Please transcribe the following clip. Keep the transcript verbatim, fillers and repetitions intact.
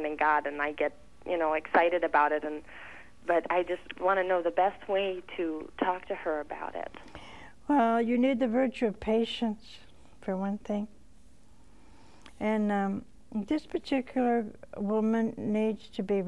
finding God, and I get, you know, excited about it. And but I just want to know the best way to talk to her about it. Well, you need the virtue of patience, for one thing. And um, this particular woman needs to be